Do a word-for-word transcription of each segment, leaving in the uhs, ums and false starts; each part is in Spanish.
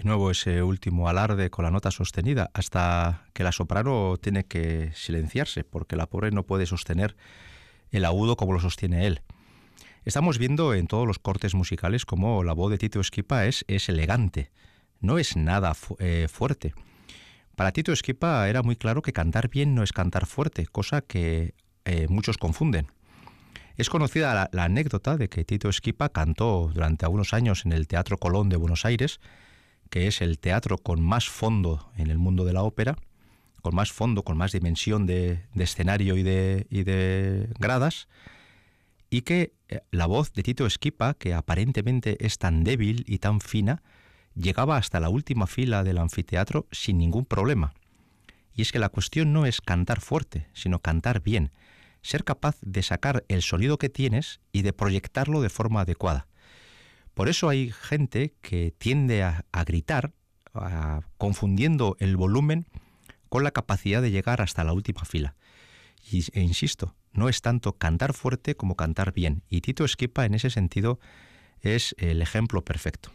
nuevo ese último alarde con la nota sostenida, hasta que la soprano tiene que silenciarse, porque la pobre no puede sostener el agudo como lo sostiene él. Estamos viendo en todos los cortes musicales cómo la voz de Tito Esquipa es, es elegante, no es nada fu- eh, fuerte. Para Tito Esquipa era muy claro que cantar bien no es cantar fuerte, cosa que eh, muchos confunden. Es conocida la, la anécdota de que Tito Esquipa cantó durante algunos años en el Teatro Colón de Buenos Aires, que es el teatro con más fondo en el mundo de la ópera, con más fondo, con más dimensión de, de escenario y de, y de gradas, y que la voz de Tito Esquipa, que aparentemente es tan débil y tan fina, llegaba hasta la última fila del anfiteatro sin ningún problema. Y es que la cuestión no es cantar fuerte, sino cantar bien, ser capaz de sacar el sonido que tienes y de proyectarlo de forma adecuada. Por eso hay gente que tiende a, a gritar, a, confundiendo el volumen con la capacidad de llegar hasta la última fila. Y, e insisto, no es tanto cantar fuerte como cantar bien. Y Tito Esquipa en ese sentido es el ejemplo perfecto.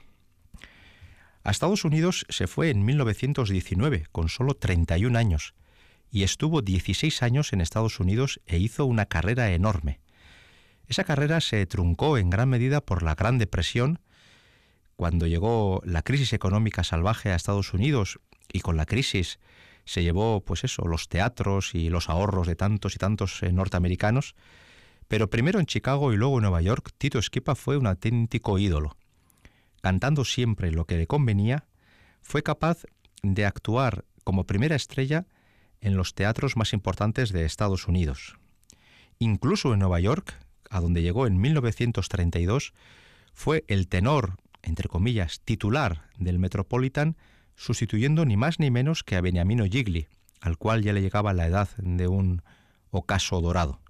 A Estados Unidos se fue en mil novecientos diecinueve, con solo treinta y un años, y estuvo dieciséis años en Estados Unidos e hizo una carrera enorme. Esa carrera se truncó en gran medida por la Gran Depresión, cuando llegó la crisis económica salvaje a Estados Unidos, y con la crisis se llevó, pues eso, los teatros y los ahorros de tantos y tantos eh, norteamericanos. Pero primero en Chicago y luego en Nueva York, Tito Esquipa fue un auténtico ídolo. Cantando siempre lo que le convenía, fue capaz de actuar como primera estrella en los teatros más importantes de Estados Unidos. Incluso en Nueva York, a donde llegó en mil novecientos treinta y dos, fue el tenor, entre comillas, titular del Metropolitan, sustituyendo ni más ni menos que a Beniamino Gigli, al cual ya le llegaba la edad de un ocaso dorado.